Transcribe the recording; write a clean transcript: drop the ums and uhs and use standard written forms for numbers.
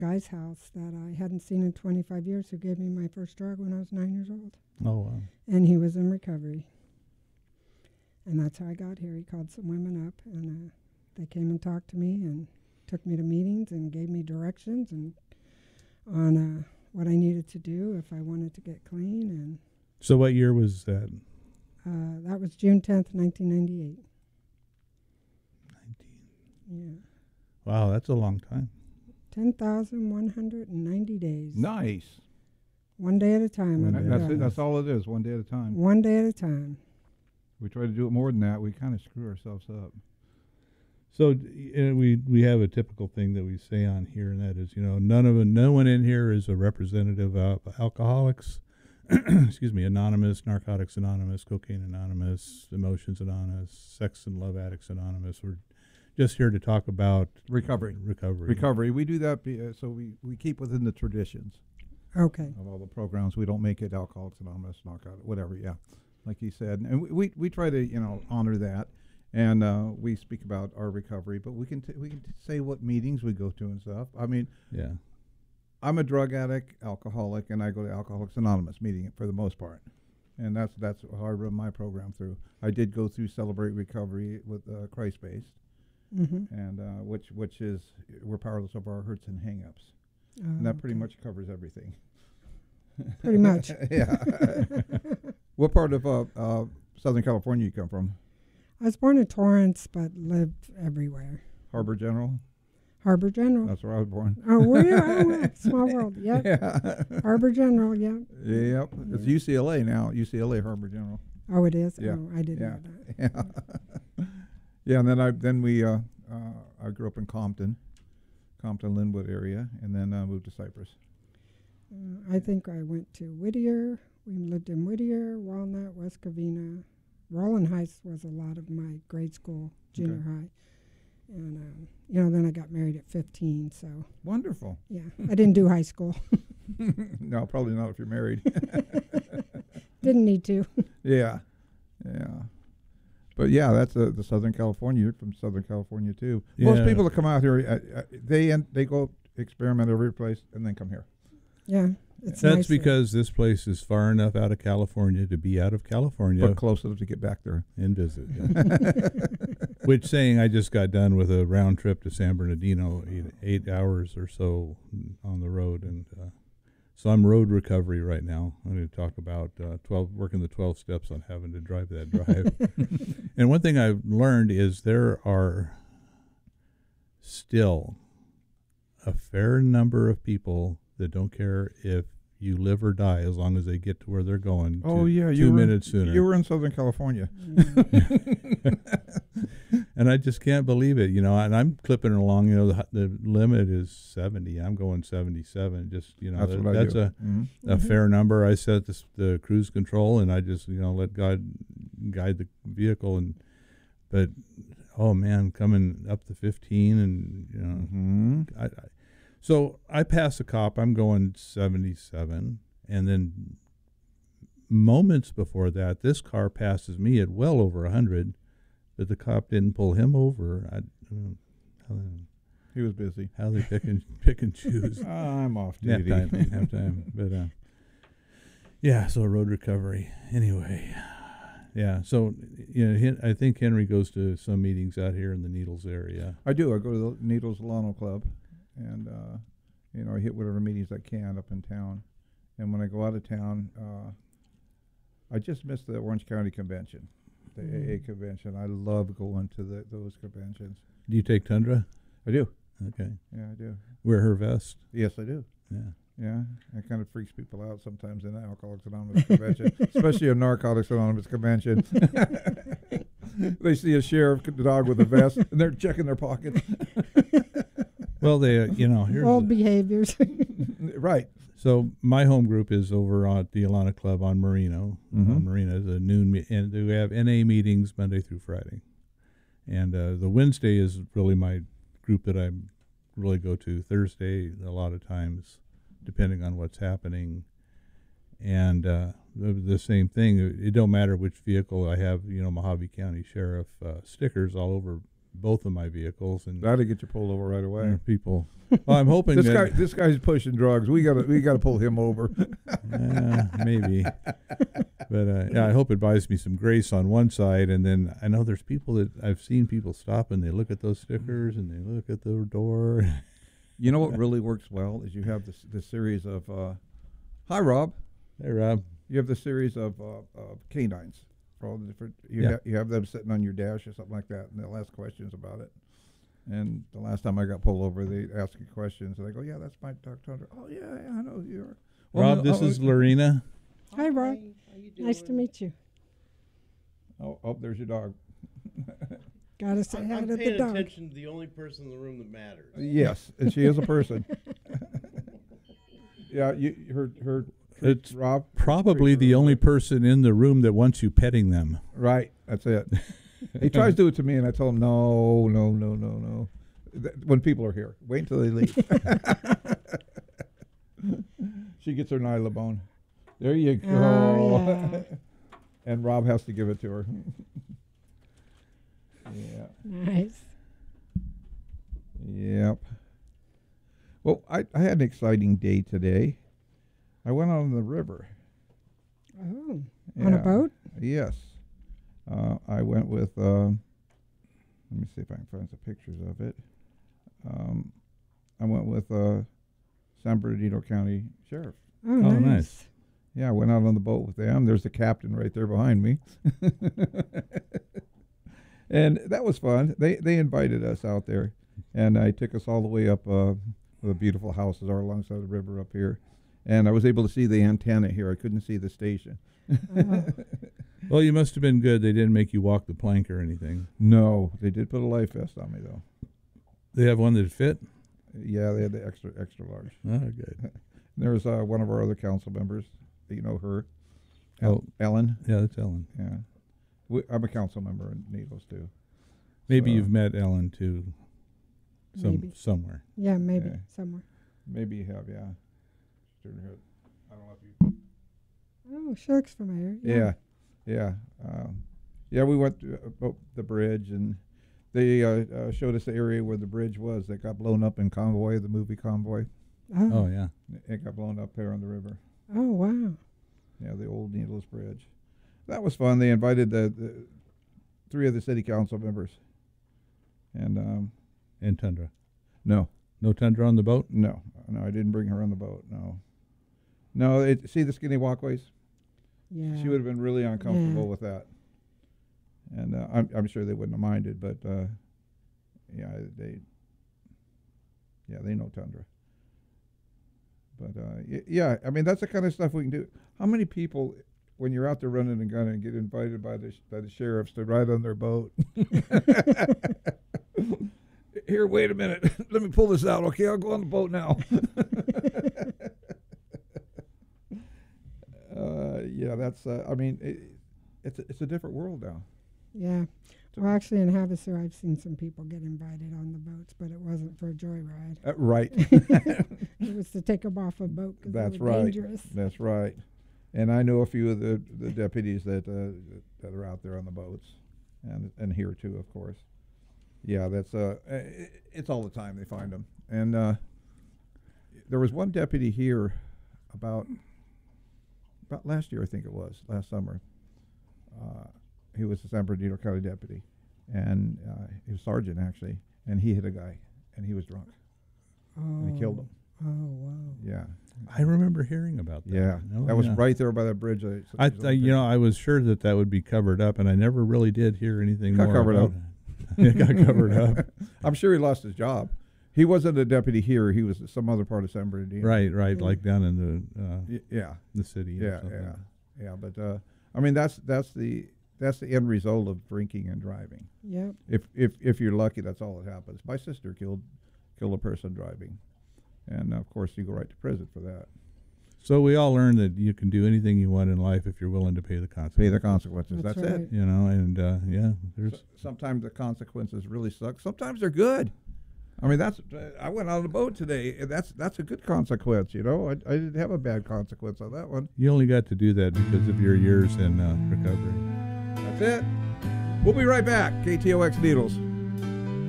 guy's house that I hadn't seen in 25 years who gave me my first drug when I was 9 years old. Oh, wow. And he was in recovery. And that's how I got here. He called some women up, and they came and talked to me and took me to meetings and gave me directions and on what I needed to do if I wanted to get clean. And So what year was that? that was June 10th, 1998. 19. Yeah. Wow, that's a long time. 10,190 days. Nice. One day at a time. One I day do That's that. it. That's all it is. One day at a time. One day at a time. We try to do it more than that. We kind of screw ourselves up. So we have a typical thing that we say on here, and that is, no one in here is a representative of Alcoholics, excuse me, Anonymous, Narcotics Anonymous, Cocaine Anonymous, Emotions Anonymous, Sex and Love Addicts Anonymous. We're just here to talk about Recovery. We do that so we keep within the traditions Okay. of all the programs. We don't make it Alcoholics Anonymous, Narcotics, whatever. Yeah, like you said, and we try to honor that, and we speak about our recovery. But we can say what meetings we go to and stuff. I mean, Yeah. I'm a drug addict, alcoholic, and I go to Alcoholics Anonymous meeting for the most part, and that's how I run my program through. I did go through Celebrate Recovery with Christ Based, and which is we're powerless of our hurts and hangups, and that pretty much covers everything. Pretty much. Yeah. What part of Southern California you come from? I was born in Torrance, but lived everywhere. Harbor General. Harbor General. That's where I was born. Oh, were you? Oh, small world. Yep. Yeah. Harbor General. Yep. Yep. It's UCLA now. UCLA Harbor General. Oh, it is. Yeah. Oh, I didn't Yeah. know that. Yeah. Yeah, and then I grew up in Compton, Linwood area, and then moved to Cypress. I think I went to Whittier. We lived in Whittier, Walnut, West Covina. Roland Heights was a lot of my grade school, junior high. And, then I got married at 15, so. Wonderful. Yeah, I didn't do high school. No, probably not if you're married. Didn't need to. Yeah. But yeah, that's the Southern California. You're from Southern California too. Yeah. Most people that come out here, they go experiment every place and then come here. Yeah, it's That's nicer. because this place is far enough out of California to be out of California But close enough to get back there. and visit. Yeah. Which saying, I just got done with a round trip to San Bernardino, 8 hours or so on the road, and so I'm road recovery right now. I'm going to talk about working the 12 steps on having to drive that drive. And one thing I've learned is there are still a fair number of people that don't care if you live or die as long as they get to where they're going. Oh yeah, 2 minutes sooner. You were in Southern California. And I just can't believe it, and I'm clipping along. The limit is 70. I'm going 77. Just That's what I that's do. a fair number. I set the cruise control, and I just let God guide the vehicle. But oh man, coming up to 15, and so I pass a cop. I'm going 77, and then moments before that, this car passes me at well over 100. But the cop didn't pull him over. I don't know He was busy. how they pick and choose. I'm off duty. Half time. But yeah, so road recovery. Anyway, yeah. So I think Henry goes to some meetings out here in the Needles area. I do. I go to the Needles Lano Club, and I hit whatever meetings I can up in town. And when I go out of town, I just missed the Orange County Convention, the AA convention. I love going to those conventions. Do you take Tundra? I do. Okay. Yeah, I do. Wear her vest? Yes, I do. Yeah. Yeah, it kind of freaks people out sometimes in the Alcoholics Anonymous convention, especially a Narcotics Anonymous convention. They see a sheriff dog with a vest, and they're checking their pockets. Well, here's Old behaviors. Right. So my home group is over at the Alana Club on Marino. Marina is a noon, and we have NA meetings Monday through Friday. And the Wednesday is really my group that I really go to. Thursday, a lot of times, depending on what's happening. And the same thing. It don't matter which vehicle I have. Mojave County Sheriff stickers all over both of my vehicles, and That'll get you pulled over right away. people. Well, I'm hoping This guy's pushing drugs. We gotta pull him over. maybe. But yeah, I hope it buys me some grace on one side, and then I know there's people that I've seen people stop and they look at those stickers and they look at the door. You know what really works well is you have this series of. Hi, Rob. Hey, Rob. You have the series of canines for all the different. You have them sitting on your dash or something like that, and they'll ask questions about it. And the last time I got pulled over, they asked me questions, and I go, "Yeah, that's my Dr. Tundra." Oh yeah, I know you are. Well, Rob, this is Lorena. Hi, Rob. How you doing? Nice to meet you. Oh, there's your dog. Gotta say hi I'm to the paying dog. attention to the only person in the room that matters. Yes, and she is a person. Yeah, her. It's Rob. probably the only person in the room that wants you petting them. Right, that's it. He tries to do it to me, and I tell him, no. When people are here, wait until they leave. She gets her nylabone. There you go. Oh, yeah. And Rob has to give it to her. Yeah. Nice. Yep. Well, I had an exciting day today. I went on the river. Oh, on a Yeah. boat? Yes. I went with, let me see if I can find some pictures of it. I went with San Bernardino County Sheriff. Oh, Oh, nice. nice. Yeah, I went out on the boat with them. There's the captain right there behind me. And that was fun. They invited us out there, and I took us all the way up the beautiful houses are alongside the river up here. And I was able to see the antenna here. I couldn't see the station. Oh. Well, you must have been good. They didn't make you walk the plank or anything. No, they did put a life vest on me, though. They have one that fit? Yeah, they had the extra large. Oh, good. There was one of our other council members. You know her. Oh. Ellen. Yeah, that's Ellen. Yeah. I'm a council member in Needles, too. Maybe So- you've met Ellen, too, Maybe. somewhere. Yeah, maybe Yeah. somewhere. Maybe you have, yeah. Turn her head. I don't know if you... Oh, she looks familiar. Yeah. Yeah, we went to the bridge, and they showed us the area where the bridge was that got blown up in Convoy, the movie Convoy. Oh, yeah. It got blown up there on the river. Oh, wow. Yeah, the old Needles Bridge. That was fun. They invited the 3 of the city council members. And And Tundra. no, No Tundra on the boat? I didn't bring her on the boat. No. See the skinny walkways? Yeah. She would have been really uncomfortable Yeah. with that. And I'm sure they wouldn't have minded, but they know Tundra. But yeah, I mean, that's the kind of stuff we can do. How many people, when you're out there running and gunning, get invited by the sheriffs to ride on their boat? Here, wait a minute. Let me pull this out. Okay, I'll go on the boat now. Yeah, that's. I mean, it's a different world now. Yeah. Well, actually, in Havasu, I've seen some people get invited on the boats, but it wasn't for a joyride. Right. It was to take them off a boat because That's they were right. dangerous. That's right. And I know a few of the deputies that are out there on the boats, and here too, of course. Yeah, that's it's all the time they find them. And there was one deputy here about last year, I think it was, last summer. He was the San Bernardino County deputy, and he was sergeant actually, and he hit a guy, and he was drunk, and he killed him. Oh, wow. Yeah, I remember hearing about that. yeah, Oh, that was yeah. right there by that bridge. I was sure that would be covered up, and I never really did hear anything Got more covered about up. it. It got covered up. I'm sure he lost his job. He wasn't a deputy here. He was some other part of San Bernardino. Right, Yeah. like down in Yeah. the city. or Yeah. something. Yeah. But I mean, that's the end result of drinking and driving. Yep. If you're lucky, that's all that happens. My sister killed a person driving, and of course you go right to prison for that. So we all learned that you can do anything you want in life if you're willing to pay the consequences. Pay the consequences. That's That's right. it. You know, and yeah, there's Sometimes the consequences really suck. Sometimes they're good. I mean, I went on the boat today, and that's a good consequence. You know, I didn't have a bad consequence on that one. you only got to do that because of your years in recovery. That's it. We'll be right back. KTOX Needles.